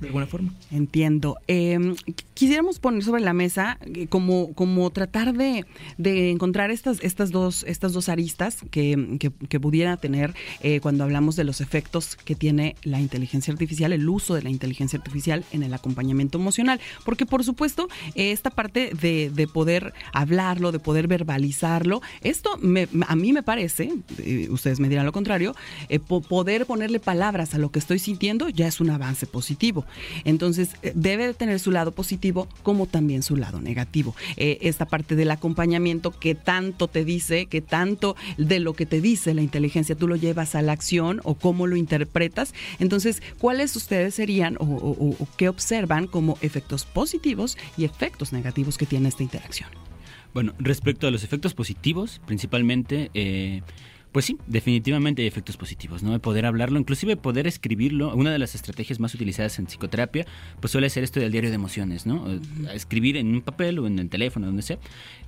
de alguna forma. Entiendo. Quisiéramos poner sobre la mesa como tratar de encontrar estas dos aristas que pudiera tener cuando hablamos de los efectos que tiene la inteligencia artificial, el uso de la inteligencia artificial en el acompañamiento emocional. Porque, por supuesto, esta parte de poder hablarlo, de poder verbalizarlo, esto a mí me parece, ustedes me dirán lo contrario, poder ponerle palabras a lo que estoy sintiendo ya es un avance positivo. Entonces, debe de tener su lado positivo como también su lado negativo. Esta parte del acompañamiento que tanto te dice, que tanto de lo que te dice la inteligencia tú lo llevas a la acción o cómo lo interpretas. Entonces, ¿cuáles ustedes serían o qué observan como efectos positivos y efectos negativos que tiene esta interacción? Bueno, respecto a los efectos positivos, principalmente... Pues sí, definitivamente hay efectos positivos, ¿no? Poder hablarlo, inclusive poder escribirlo. Una de las estrategias más utilizadas en psicoterapia, pues suele ser esto del diario de emociones, ¿no? Escribir en un papel o en el teléfono, donde sea,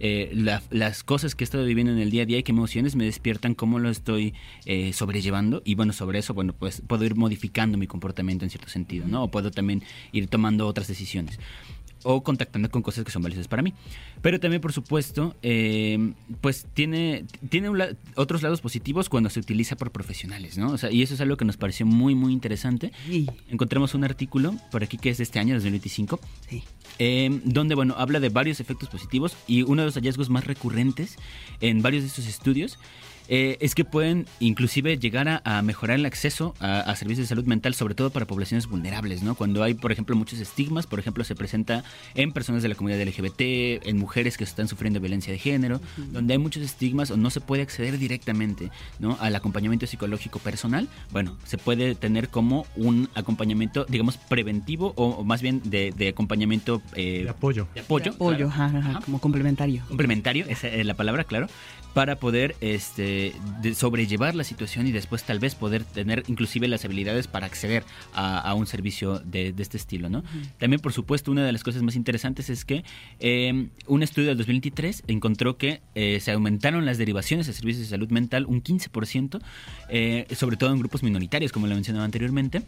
las cosas que he estado viviendo en el día a día y qué emociones me despiertan, cómo lo estoy sobrellevando. Y bueno, sobre eso, bueno, pues puedo ir modificando mi comportamiento en cierto sentido, ¿no? O puedo también ir tomando otras decisiones. O contactando con cosas que son valiosas para mí. Pero también, por supuesto, pues tiene otros lados positivos cuando se utiliza por profesionales, ¿no? O sea, y eso es algo que nos pareció muy, muy interesante. Sí. Encontramos un artículo por aquí que es de este año, 2025, sí. Donde, bueno, habla de varios efectos positivos y uno de los hallazgos más recurrentes en varios de estos estudios es que pueden inclusive llegar a mejorar el acceso a servicios de salud mental, sobre todo para poblaciones vulnerables, ¿no? Cuando hay, por ejemplo, muchos estigmas, por ejemplo, se presenta en personas de la comunidad LGBT, en mujeres que están sufriendo violencia de género, donde hay muchos estigmas o no se puede acceder directamente, ¿no?, al acompañamiento psicológico personal. Bueno, se puede tener como un acompañamiento, digamos, preventivo o más bien de acompañamiento... de apoyo. De apoyo, claro. Ajá, como complementario. Complementario, esa es la palabra, claro, para poder sobrellevar la situación y después tal vez poder tener inclusive las habilidades para acceder a un servicio de este estilo, ¿no? Uh-huh. También, por supuesto, una de las cosas más interesantes es que un estudio del 2023 encontró que se aumentaron las derivaciones de servicios de salud mental un 15%, sobre todo en grupos minoritarios, como lo mencionaba anteriormente.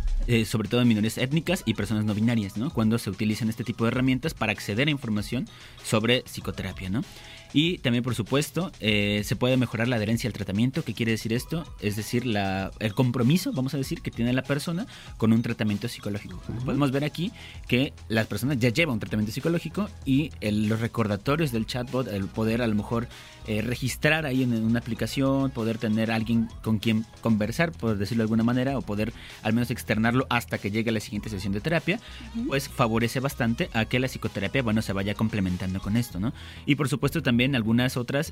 Sobre todo en minorías étnicas y personas no binarias, ¿no? Cuando se utilizan este tipo de herramientas para acceder a información sobre psicoterapia, ¿no? Y también, por supuesto, se puede mejorar la adherencia al tratamiento. ¿Qué quiere decir esto? Es decir, el compromiso, vamos a decir, que tiene la persona con un tratamiento psicológico. Uh-huh. Podemos ver aquí que las personas ya llevan un tratamiento psicológico y los recordatorios del chatbot, el poder a lo mejor registrar ahí en una aplicación, poder tener a alguien con quien conversar, por decirlo de alguna manera, o poder al menos externarlo hasta que llegue a la siguiente sesión de terapia, uh-huh, pues favorece bastante a que la psicoterapia, bueno, se vaya complementando con esto, ¿no? Y por supuesto también algunas otras,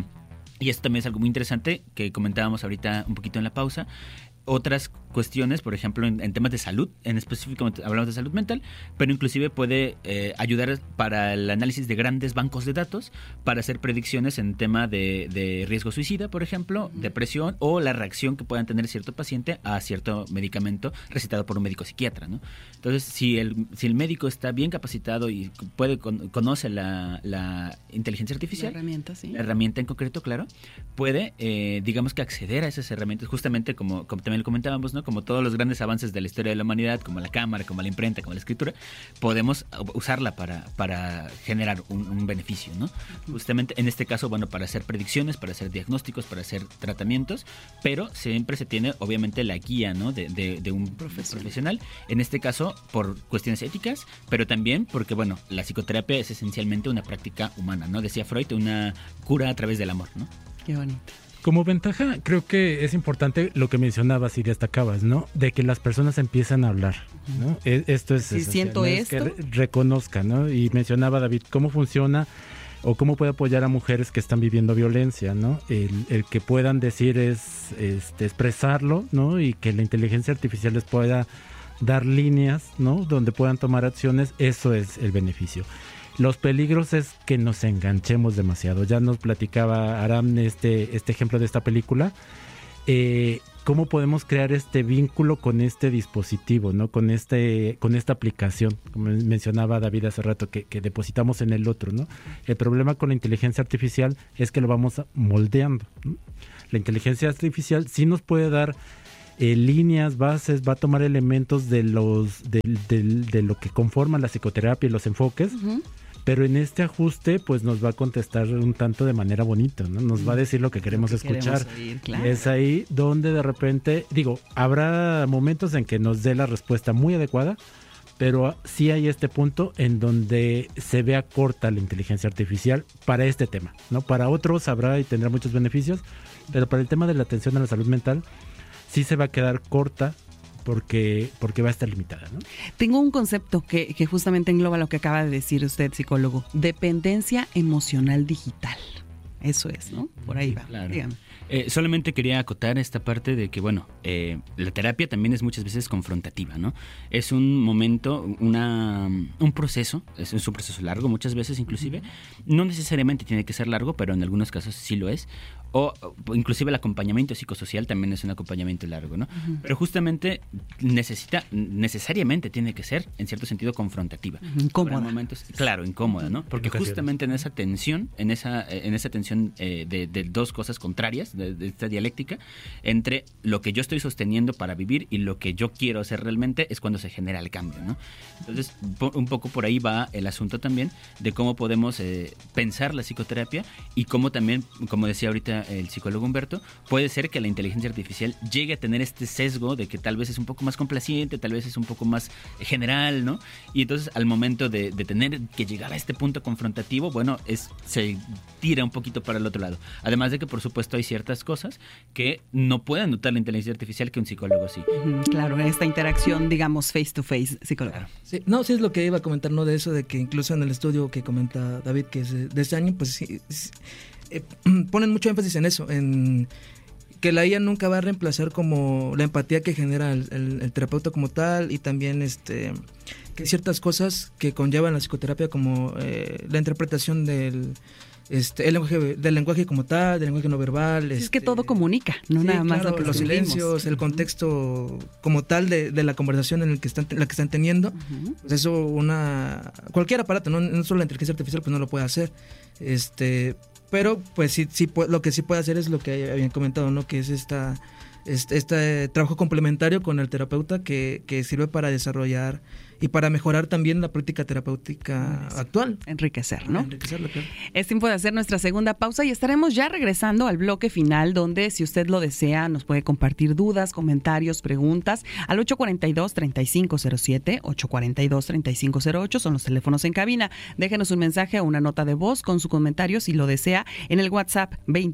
y esto también es algo muy interesante que comentábamos ahorita un poquito en la pausa, otras cuestiones, por ejemplo, en temas de salud, en específico hablamos de salud mental, pero inclusive puede ayudar para el análisis de grandes bancos de datos para hacer predicciones en tema de riesgo suicida, por ejemplo, depresión o la reacción que puedan tener cierto paciente a cierto medicamento recetado por un médico psiquiatra, ¿no? Entonces, si el médico está bien capacitado y conoce la inteligencia artificial, la herramienta en concreto, claro, puede, digamos que acceder a esas herramientas, justamente como también lo comentábamos, ¿no? Como todos los grandes avances de la historia de la humanidad, como la cámara, como la imprenta, como la escritura, podemos usarla para generar un beneficio, ¿no? Justamente en este caso, bueno, para hacer predicciones, para hacer diagnósticos, para hacer tratamientos, pero siempre se tiene, obviamente, la guía, ¿no?, de un profesional. En este caso, por cuestiones éticas, pero también porque, bueno, la psicoterapia es esencialmente una práctica humana, ¿no? Decía Freud, una cura a través del amor, ¿no? Qué bonito. Como ventaja, creo que es importante lo que mencionabas y destacabas, ¿no? De que las personas empiezan a hablar, ¿no? Esto es si siento esto, que reconozcan, ¿no? Y mencionaba David cómo funciona o cómo puede apoyar a mujeres que están viviendo violencia, ¿no? El que puedan decir expresarlo, ¿no? Y que la inteligencia artificial les pueda dar líneas, ¿no?, donde puedan tomar acciones, eso es el beneficio. Los peligros es que nos enganchemos demasiado. Ya nos platicaba Aram este ejemplo de esta película. ¿Cómo podemos crear este vínculo con este dispositivo, ¿no? Con esta aplicación, como mencionaba David hace rato, que depositamos en el otro, ¿no? El problema con la inteligencia artificial es que lo vamos moldeando, ¿no? La inteligencia artificial sí nos puede dar líneas, bases, va a tomar elementos de lo que conforman la psicoterapia y los enfoques, pero en este ajuste pues nos va a contestar un tanto de manera bonita, ¿no? Nos va a decir lo que queremos escuchar. Oír, claro. Es ahí donde de repente, habrá momentos en que nos dé la respuesta muy adecuada, pero sí hay este punto en donde se vea corta la inteligencia artificial para este tema, ¿no? Para otros habrá y tendrá muchos beneficios, pero para el tema de la atención a la salud mental sí se va a quedar corta porque va a estar limitada, ¿no? Tengo un concepto que justamente engloba lo que acaba de decir usted, psicólogo. Dependencia emocional digital. Eso es, ¿no? Por ahí va. Claro. Dígame. Solamente quería acotar esta parte de que, la terapia también es muchas veces confrontativa, ¿no? Es un momento, un proceso, es un proceso largo muchas veces inclusive. No necesariamente tiene que ser largo, pero en algunos casos sí lo es. O inclusive el acompañamiento psicosocial también es un acompañamiento largo, ¿no? Pero justamente necesariamente tiene que ser, en cierto sentido, confrontativa. Incómoda. Momentos, claro, incómoda, ¿no? Porque justamente en esa tensión, en esa tensión de dos cosas contrarias, de esta dialéctica, entre lo que yo estoy sosteniendo para vivir y lo que yo quiero hacer realmente, es cuando se genera el cambio, ¿no? Entonces, un poco por ahí va el asunto también de cómo podemos pensar la psicoterapia y cómo también, como decía ahorita el psicólogo Humberto, puede ser que la inteligencia artificial llegue a tener este sesgo de que tal vez es un poco más complaciente, tal vez es un poco más general, ¿no? Y entonces al momento de tener que llegar a este punto confrontativo, se tira un poquito para el otro lado. Además de que, por supuesto, hay ciertas cosas que no pueden notar la inteligencia artificial que un psicólogo sí. Claro, esta interacción, digamos, face to face, psicólogo. Claro. Sí, es lo que iba a comentar, ¿no? De eso, de que incluso en el estudio que comenta David, que es de este año, pues sí, ponen mucho énfasis en eso, en que la IA nunca va a reemplazar como la empatía que genera el terapeuta como tal, y también que hay ciertas cosas que conllevan la psicoterapia, como la interpretación del lenguaje como tal, del lenguaje no verbal. Es que todo comunica, no sí, nada más claro, lo que los silencios, el contexto como tal de la conversación en la que están teniendo. Pues eso cualquier aparato, no solo la inteligencia artificial, pues no lo puede hacer. Pero pues sí, lo que sí puede hacer es lo que habían comentado, ¿no? Que es este trabajo complementario con el terapeuta que sirve para desarrollar y para mejorar también la práctica terapéutica actual. Enriquecer, ¿no? Enriquecerla, claro. Es tiempo de hacer nuestra segunda pausa y estaremos ya regresando al bloque final, donde, si usted lo desea, nos puede compartir dudas, comentarios, preguntas al 842-3507, 842-3508, son los teléfonos en cabina. Déjenos un mensaje o una nota de voz con su comentario, si lo desea, en el WhatsApp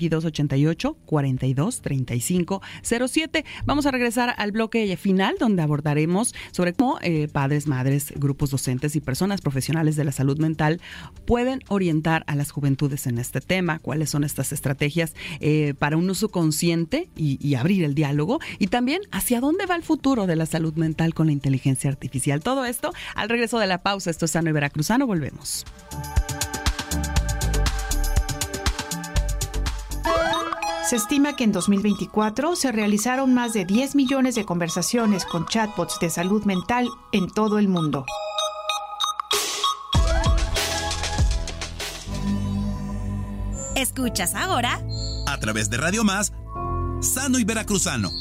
2288-423507. Vamos a regresar al bloque final, donde abordaremos sobre cómo padres, madres, grupos docentes y personas profesionales de la salud mental pueden orientar a las juventudes en este tema, cuáles son estas estrategias para un uso consciente y abrir el diálogo, y también hacia dónde va el futuro de la salud mental con la inteligencia artificial. Todo esto al regreso de la pausa. Esto es Sano y Veracruzano. Volvemos. Se estima que en 2024 se realizaron más de 10 millones de conversaciones con chatbots de salud mental en todo el mundo. Escuchas ahora, a través de Radio Más, Sano y Veracruzano.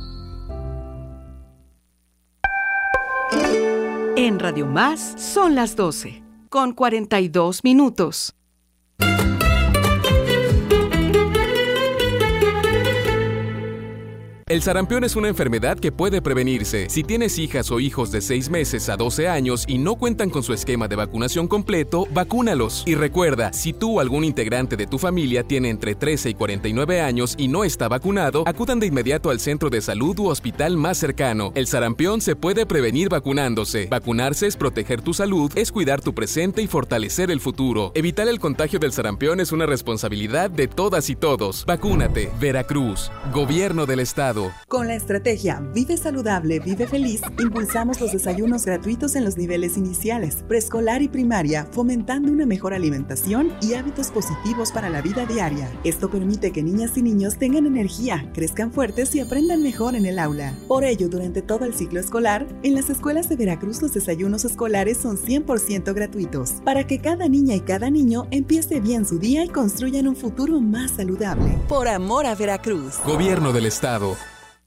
En Radio Más son las 12, con 42 minutos. El sarampión es una enfermedad que puede prevenirse. Si tienes hijas o hijos de 6 meses a 12 años y no cuentan con su esquema de vacunación completo, vacúnalos. Y recuerda, si tú o algún integrante de tu familia tiene entre 13 y 49 años y no está vacunado, acudan de inmediato al centro de salud u hospital más cercano. El sarampión se puede prevenir vacunándose. Vacunarse es proteger tu salud, es cuidar tu presente y fortalecer el futuro. Evitar el contagio del sarampión es una responsabilidad de todas y todos. Vacúnate. Veracruz. Gobierno del Estado. Con la estrategia Vive Saludable, Vive Feliz, impulsamos los desayunos gratuitos en los niveles iniciales, preescolar y primaria, fomentando una mejor alimentación y hábitos positivos para la vida diaria. Esto permite que niñas y niños tengan energía, crezcan fuertes y aprendan mejor en el aula. Por ello, durante todo el ciclo escolar, en las escuelas de Veracruz los desayunos escolares son 100% gratuitos, para que cada niña y cada niño empiece bien su día y construyan un futuro más saludable. Por amor a Veracruz. Gobierno del Estado.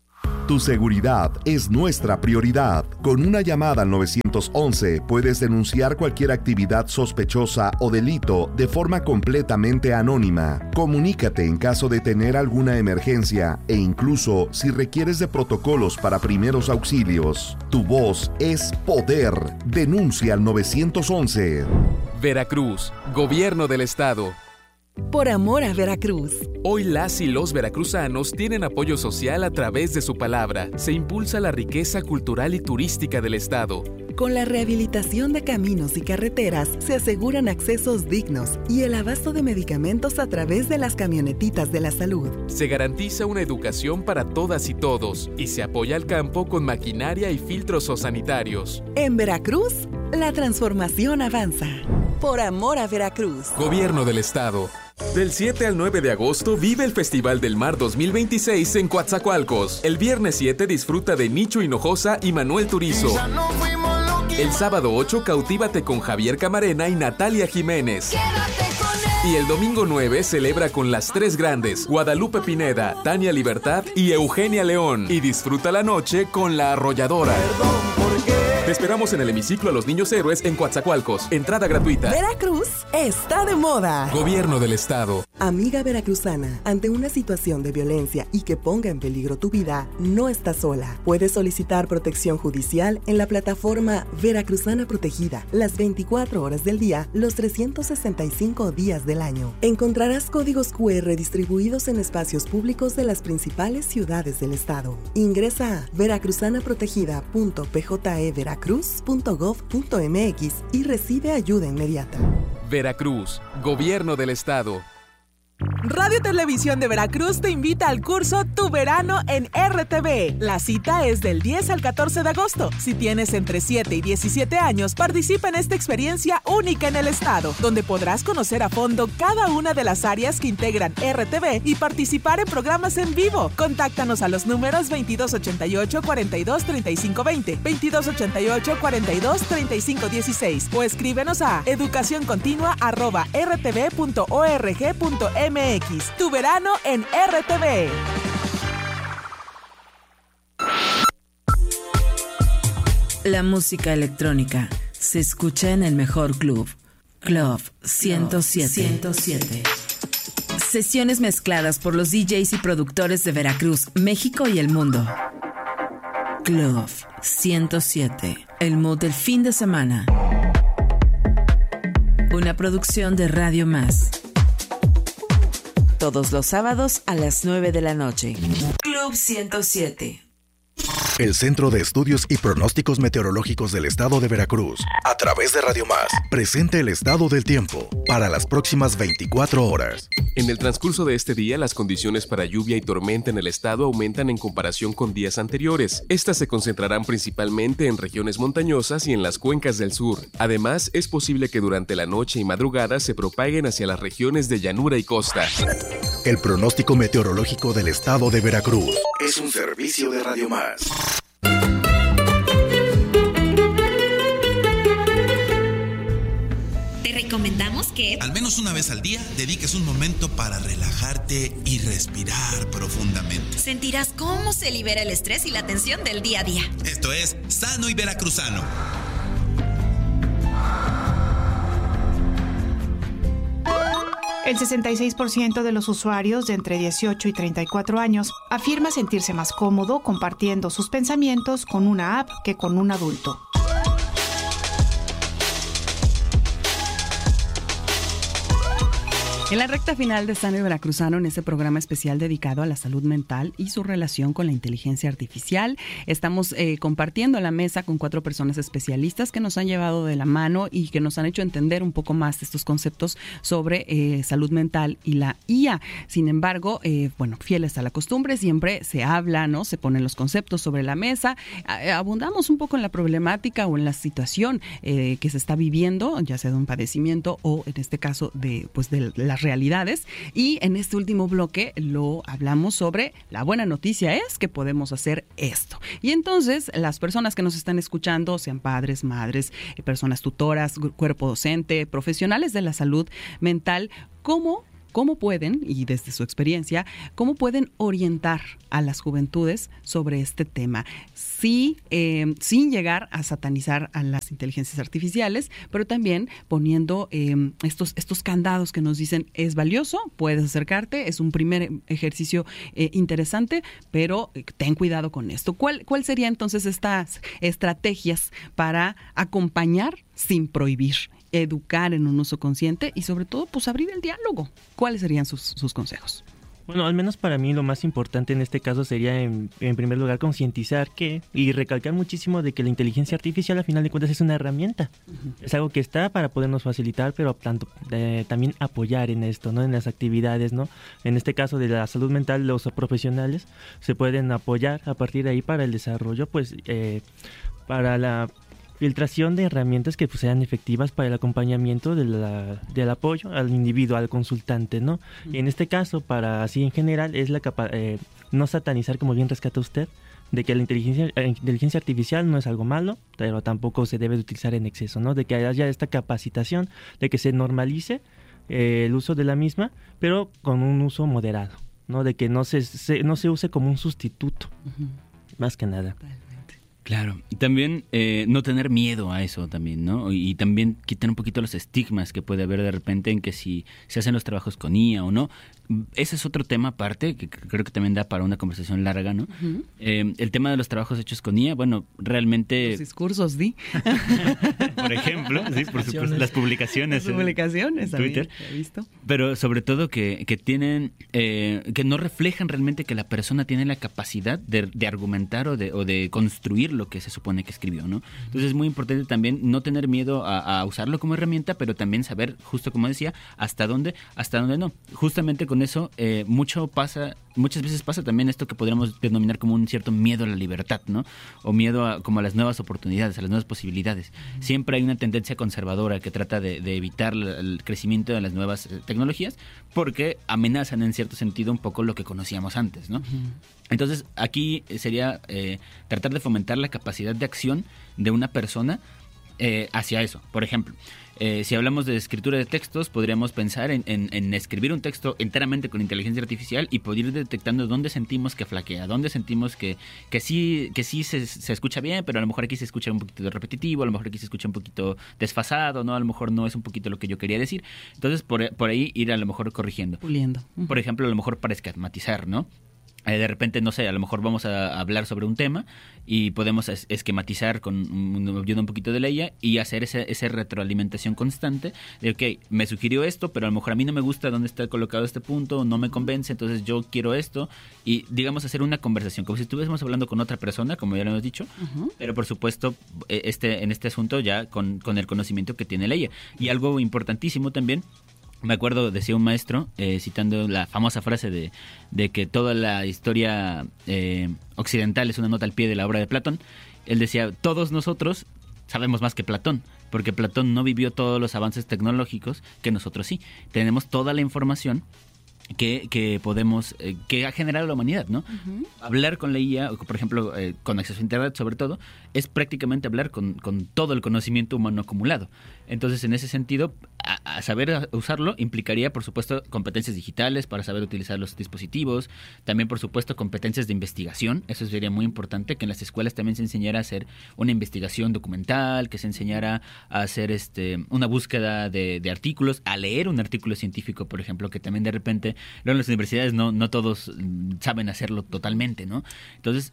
Tu seguridad es nuestra prioridad. Con una llamada al 911 puedes denunciar cualquier actividad sospechosa o delito de forma completamente anónima. Comunícate en caso de tener alguna emergencia e incluso si requieres de protocolos para primeros auxilios. Tu voz es poder. Denuncia al 911. Veracruz, Gobierno del Estado. Por amor a Veracruz. Hoy las y los veracruzanos tienen apoyo social a través de su palabra. Se impulsa la riqueza cultural y turística del estado. Con la rehabilitación de caminos y carreteras se aseguran accesos dignos y el abasto de medicamentos a través de las camionetitas de la salud. Se garantiza una educación para todas y todos y se apoya al campo con maquinaria y filtros sanitarios. En Veracruz, la transformación avanza. Por amor a Veracruz. Gobierno del Estado. Del 7 al 9 de agosto vive el Festival del Mar 2026 en Coatzacoalcos. El viernes 7 disfruta de Nicho Hinojosa y Manuel Turizo. El sábado 8 cautívate con Javier Camarena y Natalia Jiménez. Y el domingo 9 celebra con las tres grandes, Guadalupe Pineda, Tania Libertad y Eugenia León. Y disfruta la noche con La Arrolladora. Te esperamos en el hemiciclo a los Niños Héroes en Coatzacoalcos. Entrada gratuita. Veracruz está de moda. Gobierno del Estado. Amiga veracruzana, ante una situación de violencia y que ponga en peligro tu vida, no estás sola. Puedes solicitar protección judicial en la plataforma Veracruzana Protegida, las 24 horas del día, los 365 días del año. Encontrarás códigos QR distribuidos en espacios públicos de las principales ciudades del estado. Ingresa a veracruzanaprotegida.pjeveracruz.gov.mx y recibe ayuda inmediata. Veracruz, Gobierno del Estado. Radio Televisión de Veracruz te invita al curso Tu Verano en RTV. La cita es del 10 al 14 de agosto. Si tienes entre 7 y 17 años, participa en esta experiencia única en el estado, donde podrás conocer a fondo cada una de las áreas que integran RTV y participar en programas en vivo. Contáctanos a los números 2288-423520, 2288-423516 o escríbenos a educacioncontinua@rtv.org.mx. Tu verano en RTV. La música electrónica se escucha en el mejor club. Club 107. Sesiones mezcladas por los DJs y productores de Veracruz, México y el mundo. Club 107. El mood del fin de semana. Una producción de Radio Más. Todos los sábados a las 9 de la noche. Club 107. El Centro de Estudios y Pronósticos Meteorológicos del Estado de Veracruz, a través de Radio Más, presenta el estado del tiempo para las próximas 24 horas. En el transcurso de este día, las condiciones para lluvia y tormenta en el estado aumentan en comparación con días anteriores. Estas se concentrarán principalmente en regiones montañosas y en las cuencas del sur. Además, es posible que durante la noche y madrugada se propaguen hacia las regiones de llanura y costa. El pronóstico meteorológico del Estado de Veracruz es un servicio de Radio Más. Te recomendamos que al menos una vez al día dediques un momento para relajarte y respirar profundamente. Sentirás cómo se libera el estrés y la tensión del día a día. Esto es Sano y Veracruzano. El 66% de los usuarios de entre 18 y 34 años afirma sentirse más cómodo compartiendo sus pensamientos con una app que con un adulto. En la recta final de Sano y Veracruzano, en ese programa especial dedicado a la salud mental y su relación con la inteligencia artificial, estamos compartiendo la mesa con 4 personas especialistas que nos han llevado de la mano y que nos han hecho entender un poco más estos conceptos sobre salud mental y la IA. Sin embargo, fieles a la costumbre, siempre se habla, ¿no? Se ponen los conceptos sobre la mesa, abundamos un poco en la problemática o en la situación que se está viviendo, ya sea de un padecimiento o en este caso de las realidades, y en este último bloque lo hablamos sobre la buena noticia es que podemos hacer esto. Y entonces las personas que nos están escuchando, sean padres, madres, personas tutoras, cuerpo docente, profesionales de la salud mental, ¿cómo cómo pueden, y desde su experiencia, cómo pueden orientar a las juventudes sobre este tema, sí, sin llegar a satanizar a las inteligencias artificiales, pero también poniendo estos candados que nos dicen es valioso, puedes acercarte, es un primer ejercicio interesante, pero ten cuidado con esto. ¿Cuál serían entonces estas estrategias para acompañar sin prohibir, educar en un uso consciente y sobre todo pues abrir el diálogo? ¿Cuáles serían sus consejos? Bueno, al menos para mí lo más importante en este caso sería en primer lugar concientizar y recalcar muchísimo de que la inteligencia artificial a final de cuentas es una herramienta. Es algo que está para podernos facilitar, pero también apoyar en esto, ¿no? En las actividades, ¿no? En este caso de la salud mental, los profesionales se pueden apoyar a partir de ahí para el desarrollo, pues, para la filtración de herramientas que pues, sean efectivas para el acompañamiento del apoyo al individuo, al consultante, ¿no? Y en este caso, para así en general, es no satanizar, como bien rescata usted, de que la inteligencia artificial no es algo malo, pero tampoco se debe de utilizar en exceso, ¿no? De que haya esta capacitación, de que se normalice el uso de la misma, pero con un uso moderado, ¿no? De que no se use como un sustituto, más que nada. Claro, y también no tener miedo a eso también, ¿no? Y también quitar un poquito los estigmas que puede haber de repente en que si se hacen los trabajos con IA o no. Ese es otro tema aparte que creo que también da para una conversación larga, ¿no? El tema de los trabajos hechos con IA, bueno, realmente... Los discursos, por ejemplo, sí, por supuesto, las publicaciones. Las publicaciones, en Twitter. He visto. Pero sobre todo que tienen, que no reflejan realmente que la persona tiene la capacidad de argumentar o de construir lo que se supone que escribió, ¿no? Entonces es muy importante también no tener miedo a usarlo como herramienta, pero también saber, justo como decía, hasta dónde no. Justamente con eso muchas veces pasa también esto que podríamos denominar como un cierto miedo a la libertad, ¿no? O miedo como a las nuevas oportunidades, a las nuevas posibilidades. Siempre hay una tendencia conservadora que trata de evitar el crecimiento de las nuevas tecnologías porque amenazan en cierto sentido un poco lo que conocíamos antes, ¿no? Entonces aquí sería tratar de fomentar la capacidad de acción de una persona hacia eso. Por ejemplo, si hablamos de escritura de textos, podríamos pensar en escribir un texto enteramente con inteligencia artificial y poder ir detectando dónde sentimos que flaquea, dónde sentimos que sí se escucha bien, pero a lo mejor aquí se escucha un poquito repetitivo, a lo mejor aquí se escucha un poquito desfasado, ¿no? A lo mejor no es un poquito lo que yo quería decir. Entonces, por ahí ir a lo mejor corrigiendo. Puliendo. Por ejemplo, a lo mejor para esquematizar, ¿no? De repente, no sé, a lo mejor vamos a hablar sobre un tema y podemos esquematizar con ayuda un poquito de la IA y hacer esa retroalimentación constante de, ok, me sugirió esto, pero a lo mejor a mí no me gusta dónde está colocado este punto, no me convence, entonces yo quiero esto. Y, digamos, hacer una conversación, como si estuviésemos hablando con otra persona, como ya lo hemos dicho, pero por supuesto, en este asunto ya con el conocimiento que tiene la IA. Y algo importantísimo también, me acuerdo, decía un maestro, citando la famosa frase de que toda la historia occidental es una nota al pie de la obra de Platón. Él decía, todos nosotros sabemos más que Platón, porque Platón no vivió todos los avances tecnológicos que nosotros sí. Tenemos toda la información que podemos, que ha generado la humanidad, ¿no? Hablar con la IA, por ejemplo, con acceso a Internet sobre todo, es prácticamente hablar con todo el conocimiento humano acumulado. Entonces, en ese sentido, a saber usarlo implicaría, por supuesto, competencias digitales para saber utilizar los dispositivos, también, por supuesto, competencias de investigación. Eso sería muy importante, que en las escuelas también se enseñara a hacer una investigación documental, que se enseñara a hacer una búsqueda de artículos, a leer un artículo científico, por ejemplo, que también de repente, luego en las universidades no todos saben hacerlo totalmente, ¿no? Entonces,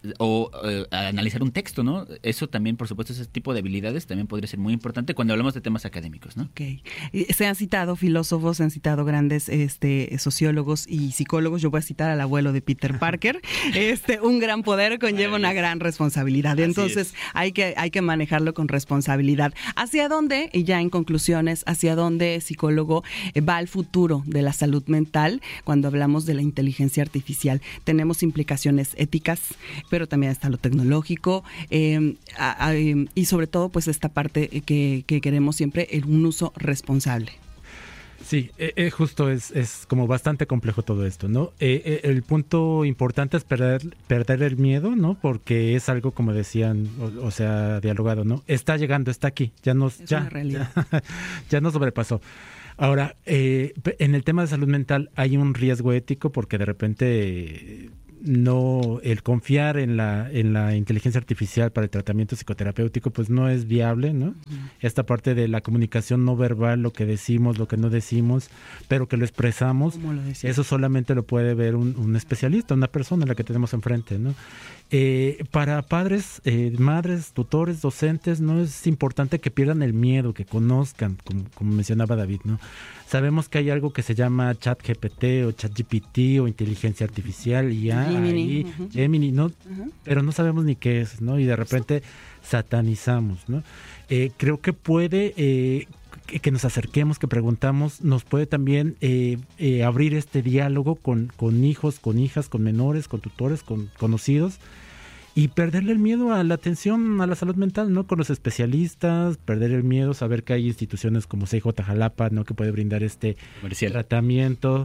a analizar un texto, ¿no? Eso también, por supuesto, ese tipo de habilidades también podría ser muy importante cuando hablamos de temas académicos, ¿no? Okay. Se han citado filósofos, se han citado grandes sociólogos y psicólogos. Yo voy a citar al abuelo de Peter Parker. Un gran poder conlleva una gran responsabilidad. Entonces hay que manejarlo con responsabilidad. ¿Hacia dónde, y ya en conclusiones, hacia dónde, psicólogo, va el futuro de la salud mental cuando hablamos de la inteligencia artificial? Tenemos implicaciones éticas, pero también está lo tecnológico, y sobre todo pues esta parte que queremos siempre, un uso responsable. Sí, justo es como bastante complejo todo esto, ¿no? El punto importante es perder el miedo, ¿no? Porque es algo, como decían, o sea, dialogado, ¿no? Está llegando, está aquí, ya nos sobrepasó. Ahora, en el tema de salud mental hay un riesgo ético porque de repente el confiar en la inteligencia artificial para el tratamiento psicoterapéutico pues no es viable, ¿no? Esta parte de la comunicación no verbal, lo que decimos, lo que no decimos, pero que lo expresamos, eso solamente lo puede ver un especialista, una persona a la que tenemos enfrente, ¿no? Para padres, madres, tutores, docentes, no es importante que pierdan el miedo, que conozcan, como mencionaba David, ¿no? Sabemos que hay algo que se llama ChatGPT o ChatGPT o inteligencia artificial, IA, Gemini, ¿no? Pero no sabemos ni qué es, ¿no? Y de repente satanizamos, ¿no? Creo que puede que nos acerquemos, que preguntamos, nos puede también abrir este diálogo con hijos, con hijas, con menores, con tutores, con conocidos, y perderle el miedo a la atención a la salud mental, ¿no? Con los especialistas, perder el miedo, saber que hay instituciones como CIJ Jalapa, ¿no? Que puede brindar este tratamiento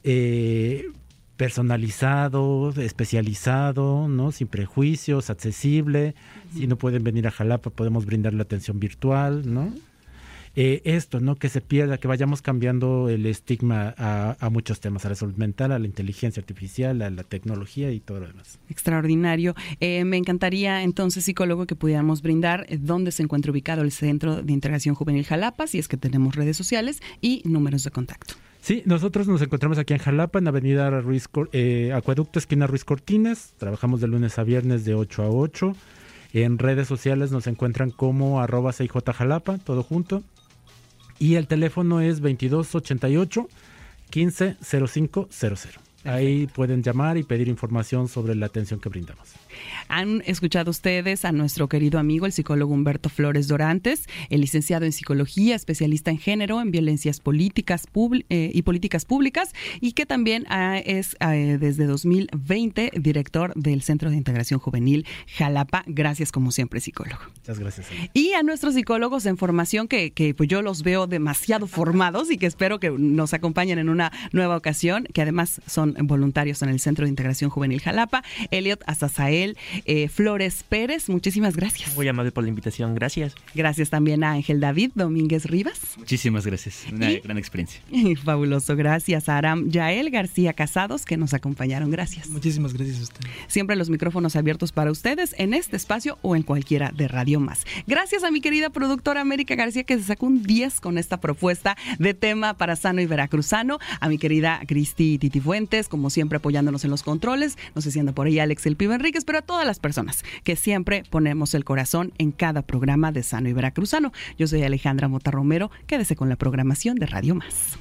personalizado, especializado, ¿no? Sin prejuicios, accesible. Si no pueden venir a Jalapa, podemos brindar la atención virtual, ¿no? Esto, ¿no? Que se pierda, que vayamos cambiando el estigma a muchos temas, a la salud mental, a la inteligencia artificial, a la tecnología y todo lo demás. Extraordinario. Me encantaría entonces, psicólogo, que pudiéramos brindar dónde se encuentra ubicado el Centro de Integración Juvenil Jalapa, si es que tenemos redes sociales y números de contacto. Sí, nosotros nos encontramos aquí en Jalapa, en Avenida Acueducto, esquina Ruiz Cortines. Trabajamos de lunes a viernes de 8 a 8. En redes sociales nos encuentran como @CIJJalapa, todo junto. Y el teléfono es 2288 150500. Ahí pueden llamar y pedir información sobre la atención que brindamos. Han escuchado ustedes a nuestro querido amigo, el psicólogo Humberto Flores Dorantes, el licenciado en psicología, especialista en género, en violencias políticas y políticas públicas, y que también es desde 2020 director del Centro de Integración Juvenil Jalapa. Gracias, como siempre, psicólogo. Muchas gracias. Y a nuestros psicólogos en formación, que pues yo los veo demasiado formados y que espero que nos acompañen en una nueva ocasión, que además son voluntarios en el Centro de Integración Juvenil Jalapa. Elliot Azazael Flores Pérez, muchísimas gracias. Muy amable por la invitación, gracias. Gracias también a Ángel David Domínguez Rivas. Muchísimas gracias, una gran experiencia. Fabuloso, gracias a Aram Yael García Casados, que nos acompañaron, gracias. Muchísimas gracias a usted. Siempre los micrófonos abiertos para ustedes en este espacio o en cualquiera de Radio Más. Gracias a mi querida productora América García, que se sacó un 10 con esta propuesta de tema para sano y veracruzano. A mi querida Cristi Titi Fuentes, como siempre apoyándonos en los controles. No sé si anda por ahí Alex El Pibe Enríquez, pero a todas las personas que siempre ponemos el corazón en cada programa de Sano y Veracruzano. Yo soy Alejandra Mota Romero. Quédese con la programación de Radio Más.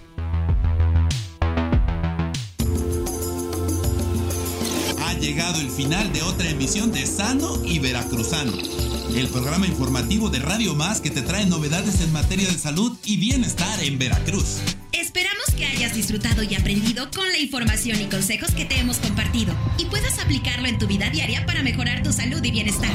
Ha llegado el final de otra emisión de Sano y Veracruzano, el programa informativo de Radio Más que te trae novedades en materia de salud y bienestar en Veracruz. Esperamos que hayas disfrutado y aprendido con la información y consejos que te hemos compartido y puedas aplicarlo en tu vida diaria para mejorar tu salud y bienestar.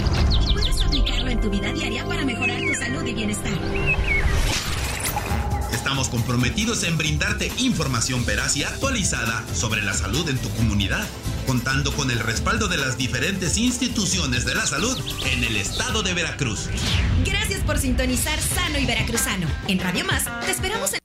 Estamos comprometidos en brindarte información veraz y actualizada sobre la salud en tu comunidad, contando con el respaldo de las diferentes instituciones de la salud en el estado de Veracruz. Gracias por sintonizar Sano y Veracruzano. En Radio Más te esperamos en